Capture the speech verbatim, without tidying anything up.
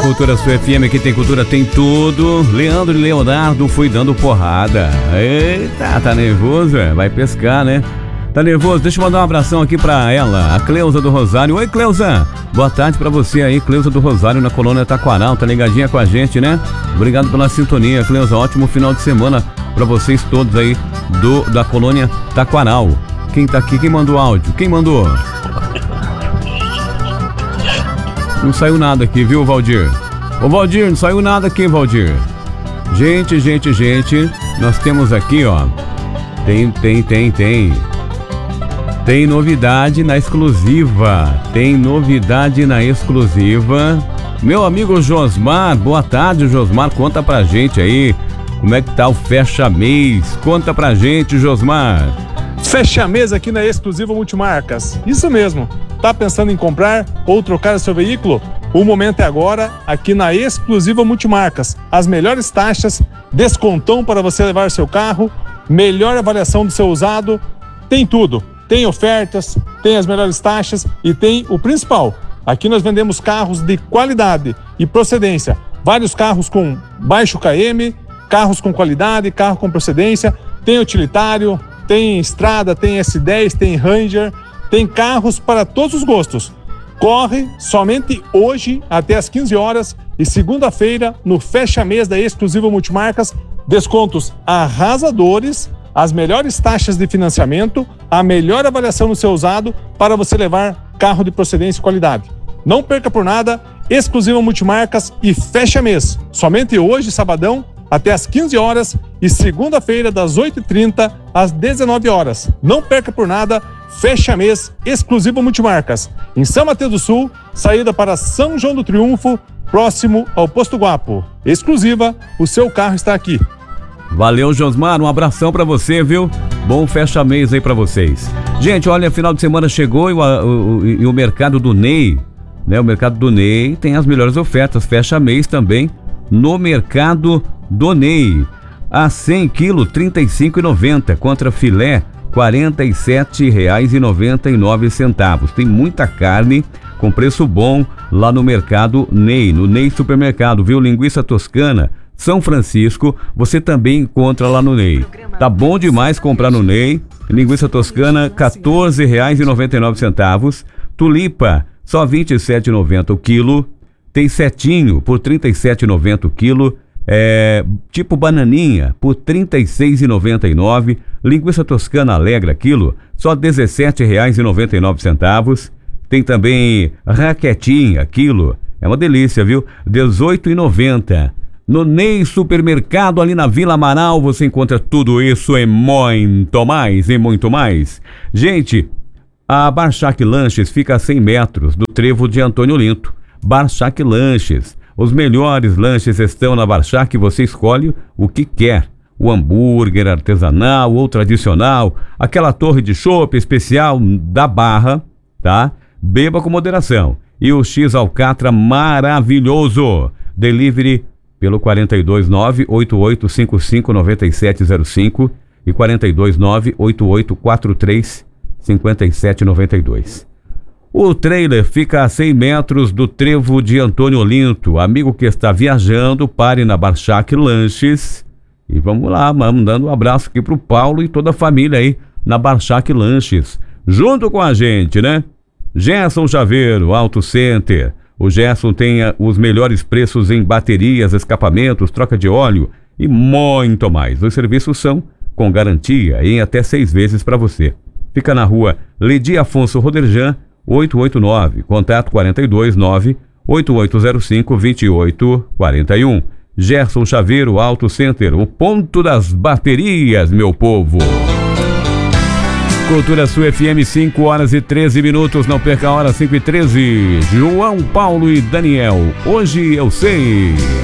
Cultura Sul F M, aqui tem cultura, tem tudo. Leandro e Leonardo fui dando porrada. Eita, tá nervoso, é? Vai pescar, né? Tá nervoso? Deixa eu mandar um abração aqui pra ela, a Cleusa do Rosário. Oi, Cleusa. Boa tarde pra você aí, Cleusa do Rosário, na colônia Taquaral. Tá ligadinha com a gente, né? Obrigado pela sintonia, Cleusa. Ótimo final de semana pra vocês todos aí do, da colônia Taquaral. Quem tá aqui? Quem mandou áudio? Quem mandou? Não saiu nada aqui, viu, Valdir? Ô, Valdir, não saiu nada aqui, Valdir. Gente, gente, gente, nós temos aqui, ó. Tem, tem, tem, tem. Tem novidade na exclusiva. Tem novidade na exclusiva. Meu amigo Josmar, boa tarde, Josmar. Conta pra gente aí como é que tá o fecha-mês. Conta pra gente, Josmar. Fecha-mês aqui na Exclusiva Multimarcas. Isso mesmo. Tá pensando em comprar ou trocar seu veículo? O momento é agora, aqui na Exclusiva Multimarcas. As melhores taxas, descontão para você levar seu carro, melhor avaliação do seu usado, tem tudo. Tem ofertas, tem as melhores taxas e tem o principal. Aqui nós vendemos carros de qualidade e procedência. Vários carros com baixo K M, carros com qualidade, carro com procedência, tem utilitário, tem estrada, tem S dez, tem Ranger, tem carros para todos os gostos. Corre somente hoje até as quinze horas e segunda-feira no fecha-mês da Exclusiva Multimarcas, descontos arrasadores, as melhores taxas de financiamento, a melhor avaliação no seu usado para você levar carro de procedência e qualidade. Não perca por nada, Exclusiva Multimarcas e fecha-mês. Somente hoje, sabadão, até as quinze horas e segunda-feira das oito e trinta às dezenove horas. Não perca por nada, fecha mês Exclusiva Multimarcas. Em São Mateus do Sul, saída para São João do Triunfo, próximo ao Posto Guapo. Exclusiva, o seu carro está aqui. Valeu, Josmar, um abração pra você, viu? Bom fecha-mês aí pra vocês. Gente, olha, final de semana chegou e o, o, e o mercado do Ney, né? O mercado do Ney tem as melhores ofertas, fecha-mês também no mercado do Ney. A cem quilos, trinta e cinco reais e noventa centavos, contra filé, quarenta e sete reais e noventa e nove centavos. Tem muita carne com preço bom lá no mercado Ney, no Ney Supermercado, viu? Linguiça toscana, São Francisco, você também encontra lá no Ney. Tá bom demais comprar no Ney. Linguiça toscana, quatorze reais e noventa e nove centavos. Tulipa, só vinte e sete reais e noventa centavos o quilo. Tem setinho por trinta e sete reais e noventa centavos o quilo. É, tipo bananinha por trinta e seis reais e noventa e nove centavos. Linguiça toscana Alegra quilo, só dezessete reais e noventa e nove centavos. Tem também raquetinha quilo, é uma delícia, viu? dezoito reais e noventa centavos. No Ney Supermercado, ali na Vila Amaral, você encontra tudo isso e muito mais, e muito mais. Gente, a Barchac Lanches fica a cem metros do trevo de Antônio Olinto. Barchac Lanches. Os melhores lanches estão na Barchac, você escolhe o que quer. O hambúrguer artesanal ou tradicional, aquela torre de chopp especial da Barra, tá? Beba com moderação. E o X Alcatra maravilhoso. Delivery pelo quatro dois nove, oito oito cinco cinco, nove sete zero cinco e quatro dois nove, oito oito quatro três, cinco sete nove dois. O trailer fica a cem metros do trevo de Antônio Olinto. Amigo que está viajando, pare na Barchac Lanches. E vamos lá, vamos dando um abraço aqui pro Paulo e toda a família aí na Barchac Lanches. Junto com a gente, né? Gerson Chaveiro, Auto Center. O Gerson tem os melhores preços em baterias, escapamentos, troca de óleo e muito mais. Os serviços são com garantia em até seis vezes para você. Fica na rua Ledi Afonso Roderjan, oito oito nove, contato quatro dois nove, oito oito zero cinco, dois oito quatro um. Gerson Chaveiro, Auto Center, o ponto das baterias, meu povo. Cultura Sul F M, cinco horas e treze minutos, não perca a hora, cinco e treze. João Paulo e Daniel, hoje eu sei.